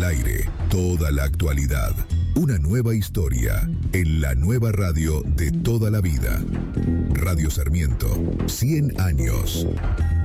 aire, toda la actualidad. Una nueva historia en la nueva radio de toda la vida. Radio Sarmiento, 100 años.